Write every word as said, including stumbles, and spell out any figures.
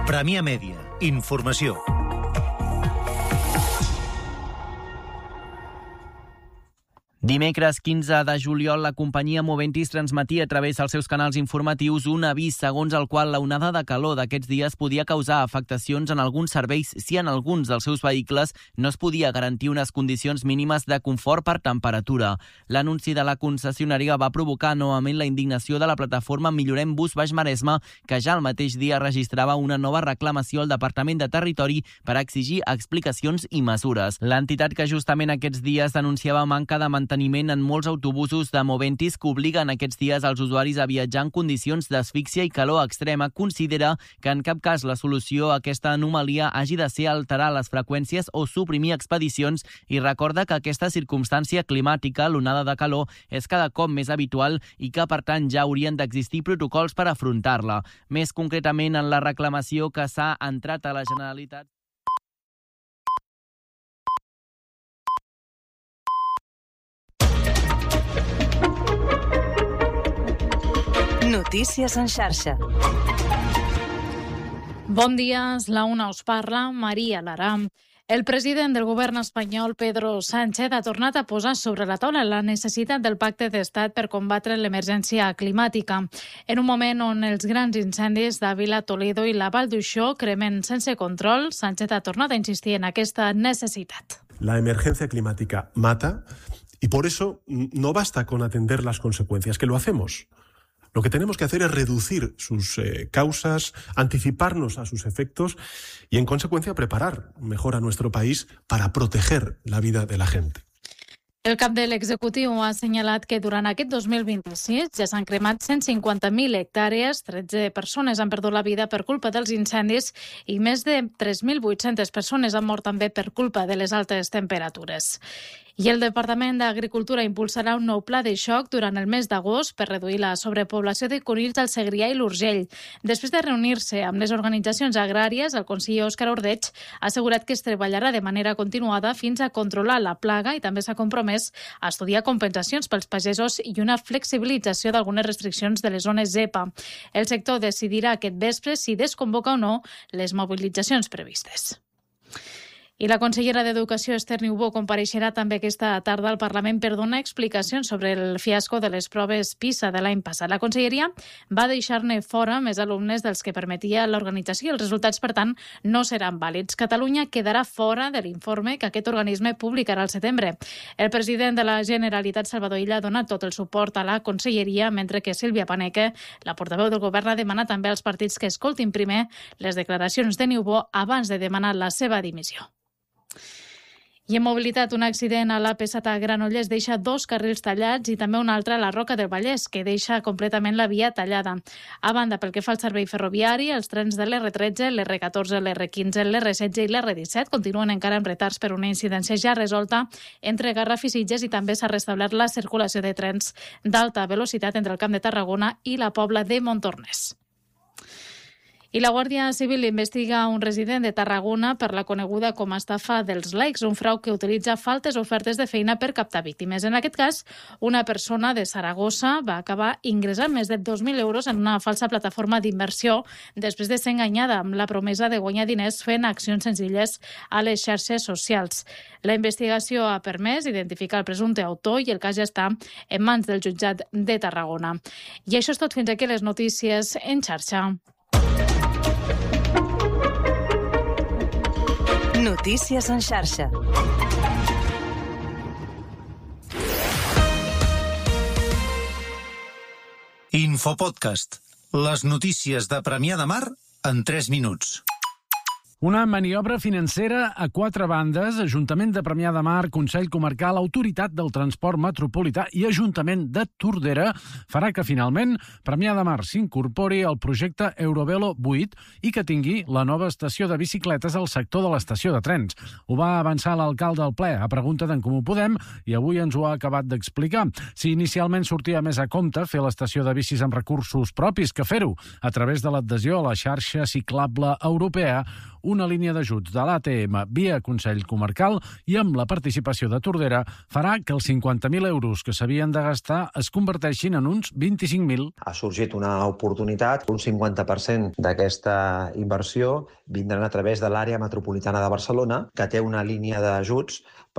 Premià Mèdia. Informació. Dimecres quinze de juliol, la companyia Moventis transmetia a través dels seus canals informatius un avís segons el qual la onada de calor d'aquests dies podia causar afectacions en alguns serveis si en alguns dels seus vehicles no es podia garantir unes condicions mínimes de confort per temperatura. L'anunci de la concessionària va provocar novament la indignació de la plataforma Millorem Bus Baix Maresme, que ja el mateix dia registrava una nova reclamació al Departament de Territori per exigir explicacions i mesures. L'entitat que justament aquests dies denunciava manca de manteniment en molts autobusos de Moventis que obliguen aquests dies als usuaris a viatjar en condicions d'asfíxia i calor extrema, considera que en cap cas la solució a aquesta anomalia hagi de ser alterar les freqüències o suprimir expedicions i recorda que aquesta circumstància climàtica, l'onada de calor, és cada cop més habitual i que, per tant, ja haurien d'existir protocols per afrontar-la. Més concretament, en la reclamació que s'ha entrat a la Generalitat. Notícies en xarxa. Bon dia, la una us parla, Maria Lara. El president del govern espanyol, Pedro Sánchez, ha tornat a posar sobre la taula la necessitat del pacte d'estat per combatre l'emergència climàtica. En un moment on els grans incendis d'Àvila, Toledo i la Vall d'Uixó cremen sense control, Sánchez ha tornat a insistir en aquesta necessitat. La emergencia climática mata y por eso no basta con atender las consecuencias, que lo hacemos. Lo que tenemos que hacer es reducir sus eh, causas, anticiparnos a sus efectos y, en consecuencia, preparar mejor a nuestro país para proteger la vida de la gente. El cap de l'executiu ha assenyalat que durant aquest dos mil vint-i-sis ja s'han cremat cent cinquanta mil hectàrees, tretze persones han perdut la vida per culpa dels incendis i més de tres mil vuit-centes persones han mort també per culpa de les altes temperatures. I el Departament d'Agricultura impulsarà un nou pla de xoc durant el mes d'agost per reduir la sobrepoblació de conills al Segrià i l'Urgell. Després de reunir-se amb les organitzacions agràries, el conseller Òscar Ordeig ha assegurat que es treballarà de manera continuada fins a controlar la plaga i també s'ha compromès a estudiar compensacions pels pagesos i una flexibilització d'algunes restriccions de les zones zepa. El sector decidirà aquest vespre si desconvoca o no les mobilitzacions previstes. I la consellera d'Educació, Esther Niubó, compareixerà també aquesta tarda al Parlament per donar explicacions sobre el fiasco de les proves PISA de l'any passat. La conselleria va deixar-ne fora més alumnes dels que permetia l'organització i els resultats, per tant, no seran vàlids. Catalunya quedarà fora de l'informe que aquest organisme publicarà al setembre. El president de la Generalitat, Salvador Illa, ha donat tot el suport a la conselleria, mentre que Sílvia Paneque, la portaveu del govern, ha demanat també als partits que escoltin primer les declaracions de Niubó abans de demanar la seva dimissió. I en mobilitat, un accident a l'A P set a Granollers deixa dos carrils tallats i també un altre a la Roca del Vallès, que deixa completament la via tallada. A banda, pel que fa al servei ferroviari, els trens de l'R tretze, l'R catorze, l'R quinze, l'R setze i l'R disset continuen encara amb retards per una incidència ja resolta entre Garraf i Sitges, i també s'ha restablert la circulació de trens d'alta velocitat entre el Camp de Tarragona i la Pobla de Montornès. I la Guàrdia Civil investiga un resident de Tarragona per la coneguda com a estafa dels likes, un frau que utilitza faltes ofertes de feina per captar víctimes. En aquest cas, una persona de Saragossa va acabar ingressant més de dos mil euros en una falsa plataforma d'inversió després de ser enganyada amb la promesa de guanyar diners fent accions senzilles a les xarxes socials. La investigació ha permès identificar el presumpte autor i el cas ja està en mans del jutjat de Tarragona. I això és tot, fins aquí les notícies en xarxa. Notícies en xarxa. Infopodcast. Les notícies de Premià de Mar en tres minuts. Una maniobra financera a quatre bandes, Ajuntament de Premià de Mar, Consell Comarcal, Autoritat del Transport Metropolità i Ajuntament de Tordera, farà que finalment Premià de Mar s'incorpori al projecte Eurovelo vuit i que tingui la nova estació de bicicletes al sector de l'estació de trens. Ho va avançar l'alcalde al ple a pregunta d'en Comú Podem i avui ens ho ha acabat d'explicar. Si inicialment sortia més a compte fer l'estació de bicis amb recursos propis que fer-ho a través de l'adhesió a la xarxa ciclable europea, una línia d'ajuts de l'A T M via Consell Comarcal i amb la participació de Tordera farà que els cinquanta mil euros que s'havien de gastar es converteixin en uns vint-i-cinc mil. Ha sorgit una oportunitat, un cinquanta per cent d'aquesta inversió vindran a través de l'àrea metropolitana de Barcelona, que té una línia d'ajuts